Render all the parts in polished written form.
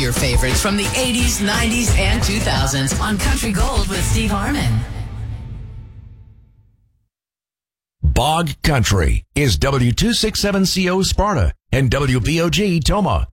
your favorites from the 80s, 90s, and 2000s on Country Gold with Steve Harmon. Bog Country is W267CO Sparta and WBOG Toma.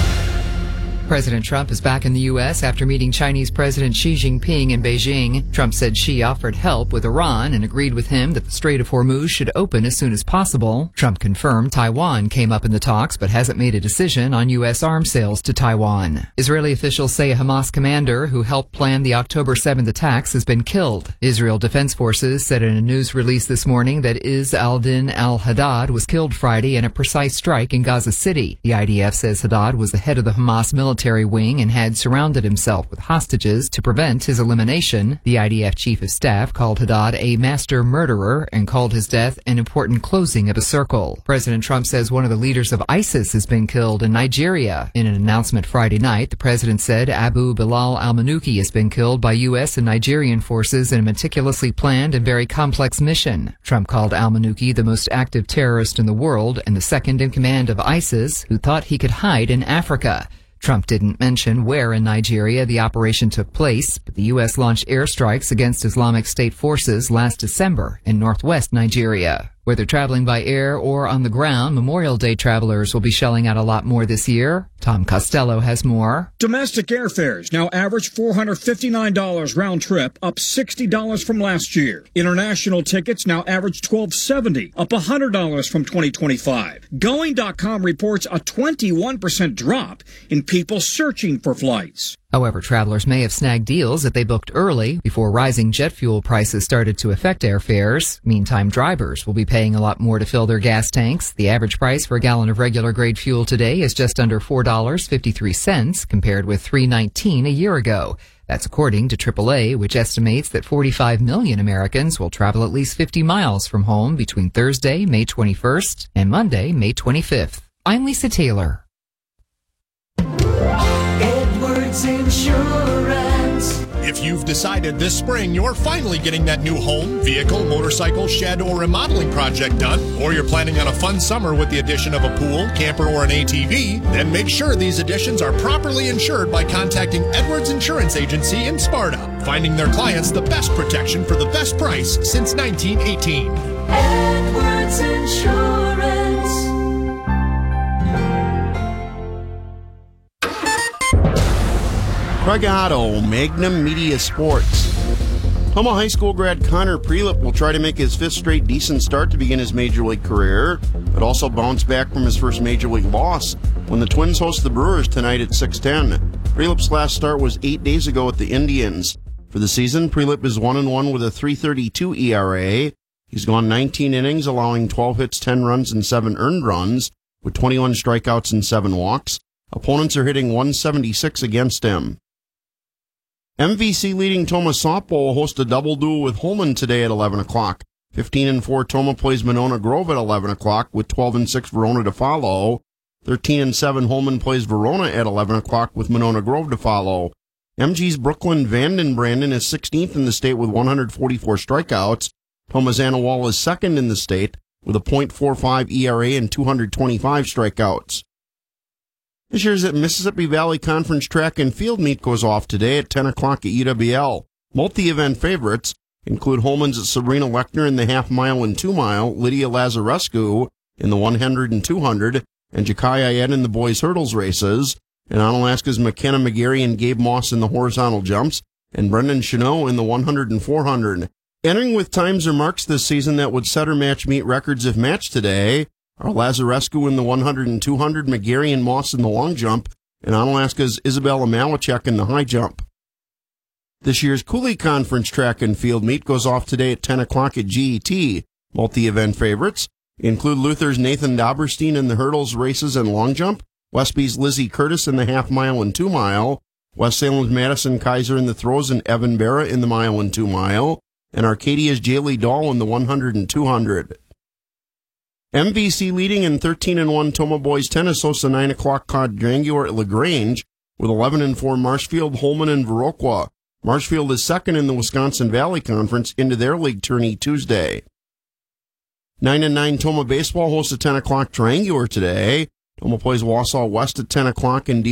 President Trump is back in the U.S. after meeting Chinese President Xi Jinping in Beijing. Trump said Xi offered help with Iran and agreed with him that the Strait of Hormuz should open as soon as possible. Trump confirmed Taiwan came up in the talks but hasn't made a decision on U.S. arms sales to Taiwan. Israeli officials say a Hamas commander who helped plan the October 7th attacks has been killed. Israel Defense Forces said in a news release this morning that Izz al-Din al-Haddad was killed Friday in a precise strike in Gaza City. The IDF says Haddad was the head of the Hamas military wing and had surrounded himself with hostages to prevent his elimination. The IDF chief of staff called Haddad a master murderer and called his death an important closing of a circle. President Trump says one of the leaders of ISIS has been killed in Nigeria. In an announcement Friday night, the president said Abu Bilal al-Manuki has been killed by U.S. and Nigerian forces in a meticulously planned and very complex mission. Trump called al-Manuki the most active terrorist in the world and the second in command of ISIS, who thought he could hide in Africa. Trump didn't mention where in Nigeria the operation took place, but the U.S. launched airstrikes against Islamic State forces last December in northwest Nigeria. Whether traveling by air or on the ground, Memorial Day travelers will be shelling out a lot more this year. Tom Costello has more. Domestic airfares now average $459 round trip, up $60 from last year. International tickets now average $1,270, up $100 from 2025. Going.com reports a 21% drop in people searching for flights. However, travelers may have snagged deals that they booked early before rising jet fuel prices started to affect airfares. Meantime, drivers will be paying a lot more to fill their gas tanks. The average price for a gallon of regular grade fuel today is just under $4.53, compared with $3.19 a year ago. That's according to AAA, which estimates that 45 million Americans will travel at least 50 miles from home between Thursday, May 21st, and Monday, May 25th. I'm Lisa Taylor. Insurance. If you've decided this spring you're finally getting that new home, vehicle, motorcycle, shed, or remodeling project done, or you're planning on a fun summer with the addition of a pool, camper, or an ATV, then make sure these additions are properly insured by contacting Edwards Insurance Agency in Sparta, finding their clients the best protection for the best price since 1918. Edwards Insurance. Craig Otto, Magnum Media Sports. Toma High School grad Connor Prelip will try to make his fifth straight decent start to begin his Major League career, but also bounce back from his first Major League loss when the Twins host the Brewers tonight at 6:10. Prelip's last start was 8 days ago at the Indians. For the season, Prelip is 1-1 with a .332 ERA. He's gone 19 innings, allowing 12 hits, 10 runs, and 7 earned runs, with 21 strikeouts and 7 walks. Opponents are hitting .176 against him. MVC leading Toma softball will host a double duel with Holman today at 11 o'clock. 15-4 Toma plays Monona Grove at 11 o'clock, with 12-6 Verona to follow. 13-7 Holman plays Verona at 11 o'clock, with Monona Grove to follow. MG's Brooklyn Vanden Brandon is 16th in the state with 144 strikeouts. Toma's Anna Wall is second in the state with a .45 ERA and 225 strikeouts. This year's Mississippi Valley Conference Track and Field Meet goes off today at 10 o'clock at UWL. Multi-event favorites include Holman's Sabrina Lechner in the half-mile and 2-mile, Lydia Lazarescu in the 100 and 200, and Jakai Ayed in the boys' hurdles races, and Onalaska's McKenna McGarry and Gabe Moss in the horizontal jumps, and Brendan Chenot in the 100 and 400. Entering with times or marks this season that would set or match meet records if matched today are Lazarescu in the 100 and 200, McGarry and Moss in the long jump, and Onalaska's Isabella Malachek in the high jump. This year's Cooley Conference Track and Field Meet goes off today at 10 o'clock at GET. Multi-event favorites include Luther's Nathan Dauberstein in the hurdles, races, and long jump, Westby's Lizzie Curtis in the half-mile and 2-mile, West Salem's Madison Kaiser in the throws, and Evan Barra in the mile and 2-mile, and Arcadia's Jaylee Dahl in the 100 and 200. MVC leading in 13-1 Toma Boys Tennis hosts a 9 o'clock quadrangular at LaGrange with 11-4 Marshfield, Holman, and Viroqua. Marshfield is second in the Wisconsin Valley Conference into their league tourney Tuesday. 9-9 Toma Baseball hosts a 10 o'clock triangular today. Toma plays Wausau West at 10 o'clock and